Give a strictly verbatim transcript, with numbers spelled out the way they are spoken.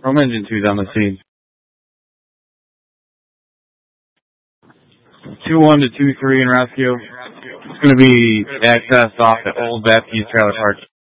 Chrome Engine two's on the scene. two one to two three in rescue. It's going to be accessed off at Old Baptiste Trailer Park.